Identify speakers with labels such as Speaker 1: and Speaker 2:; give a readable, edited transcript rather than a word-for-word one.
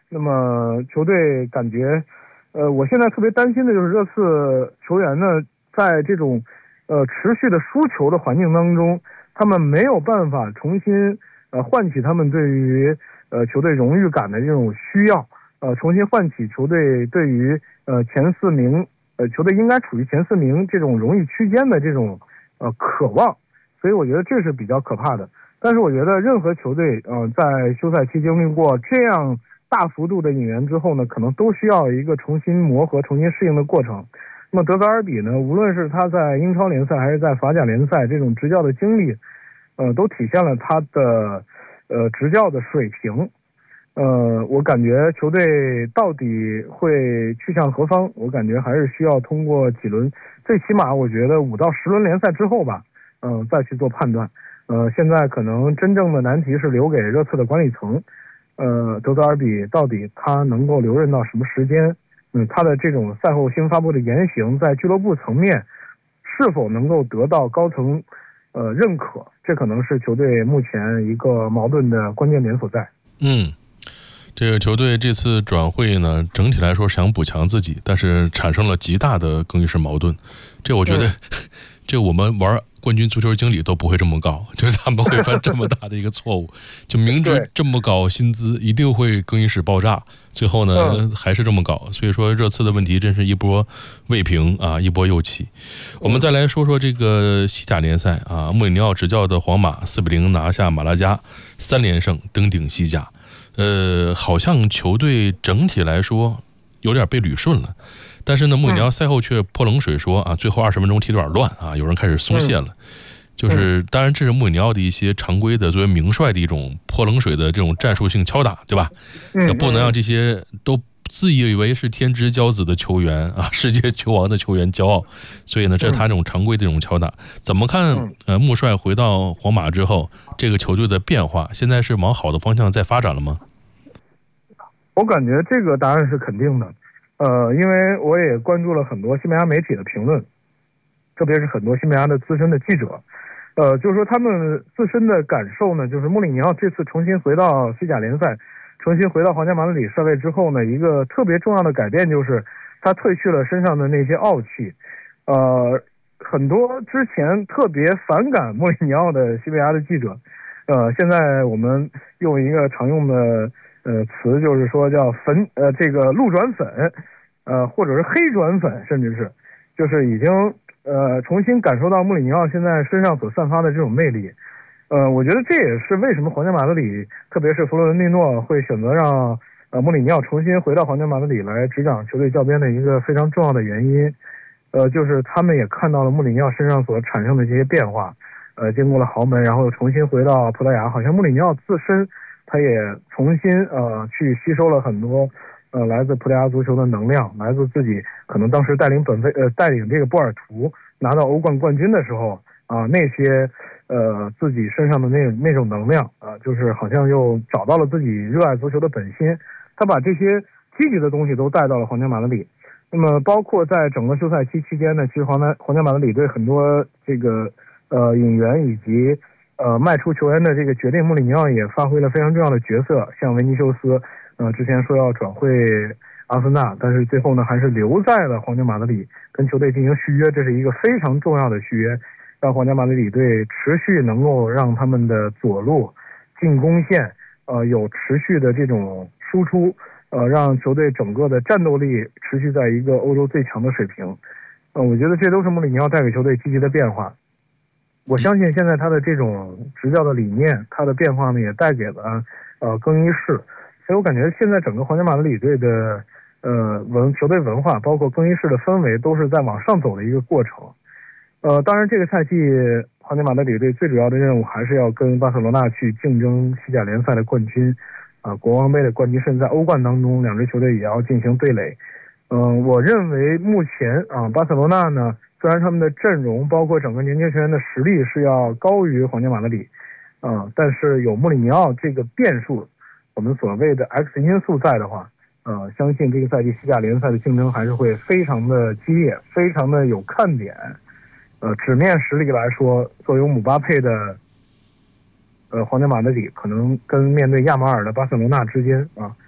Speaker 1: 那么球队感觉，我现在特别担心的就是热刺球员呢，在这种持续的输球的环境当中，他们没有办法重新唤起他们对于球队荣誉感的这种需要，重新唤起球队对于前四名球队应该处于前四名这种荣誉区间的这种渴望，所以我觉得这是比较可怕的。但是我觉得任何球队在休赛期经历过这样大幅度的引援之后呢，可能都需要一个重新磨合、重新适应的过程。那么德泽尔比呢，无论是他在英超联赛还是在法甲联赛这种执教的经历，都体现了他的执教的水平。我感觉球队到底会去向何方，我感觉还是需要通过几轮，最起码我觉得5到10轮联赛之后吧，再去做判断。现在可能真正的难题是留给热刺的管理层。德泽尔比到底他能够留任到什么时间？他的这种赛后新发布的言行在俱乐部层面是否能够得到高层认可？这可能是球队目前一个矛盾的关键点所在。
Speaker 2: 这个球队这次转会呢，整体来说想补强自己，但是产生了极大的更衣室矛盾。这我觉得，这我们玩冠军足球经理都不会这么搞，就是他们会犯这么大的一个错误，就明知这么搞薪资一定会更衣室爆炸，最后呢还是这么搞。所以说热刺的问题真是一波未平啊，一波又起。我们再来说说这个西甲联赛啊，穆里尼奥执教的皇马4-0拿下马拉加，3连胜登顶西甲。好像球队整体来说有点被捋顺了，但是呢，穆里尼奥赛后却泼冷水说啊，最后20分钟踢得有点乱啊，有人开始松懈了。就是当然这是穆里尼奥的一些常规的作为名帅的一种泼冷水的这种战术性敲打，对吧？不能让这些都自以为是天之骄子的球员啊，世界球王的球员骄傲，所以呢，这是他这种常规的这种敲打。怎么看穆帅回到皇马之后，这个球队的变化，现在是往好的方向在发展了吗？
Speaker 1: 我感觉这个答案是肯定的，因为我也关注了很多西班牙媒体的评论，特别是很多西班牙的资深的记者，就是说他们自身的感受呢，就是穆里尼奥这次重新回到西甲联赛，重新回到皇家马德里帅位之后呢，一个特别重要的改变就是他褪去了身上的那些傲气，很多之前特别反感穆里尼奥的西班牙的记者，现在我们用一个常用的词，就是说叫这个路转粉，或者是黑转粉，甚至是就是已经重新感受到穆里尼奥现在身上所散发的这种魅力。我觉得这也是为什么皇家马德里，特别是弗洛伦蒂诺会选择让穆里尼奥重新回到皇家马德里来执掌球队教鞭的一个非常重要的原因。就是他们也看到了穆里尼奥身上所产生的这些变化，经过了豪门，然后又重新回到葡萄牙，好像穆里尼奥自身他也重新去吸收了很多来自葡萄牙足球的能量，来自自己可能当时带领这个波尔图拿到欧冠冠军的时候那些自己身上的那种能量就是好像又找到了自己热爱足球的本心，他把这些积极的东西都带到了皇家马德里。那么包括在整个休赛期期间呢，其实皇家马德里对很多这个引援以及卖出球员的这个决定，穆里尼奥也发挥了非常重要的角色。像维尼修斯之前说要转会阿森纳，但是最后呢还是留在了皇家马德里跟球队进行续约，这是一个非常重要的续约，让皇家马德里队持续能够让他们的左路进攻线有持续的这种输出，让球队整个的战斗力持续在一个欧洲最强的水平。我觉得这都是穆里尼奥带给球队积极的变化。我相信现在他的这种执教的理念，他的变化呢也带给了更衣室，所以我感觉现在整个皇家马德里队的球队文化，包括更衣室的氛围，都是在往上走的一个过程。当然这个赛季皇家马德里队最主要的任务还是要跟巴塞罗那去竞争西甲联赛的冠军，国王杯的冠军，甚至在欧冠当中两支球队也要进行对垒。我认为目前巴塞罗那呢，虽然他们的阵容包括整个年轻球员的实力是要高于皇家马德里，但是有穆里尼奥这个变数，我们所谓的 X 因素在的话，相信这个赛季西甲联赛的竞争还是会非常的激烈，非常的有看点。纸面实力来说，作为姆巴佩的皇家马德里可能跟面对亚马尔的巴塞罗那之间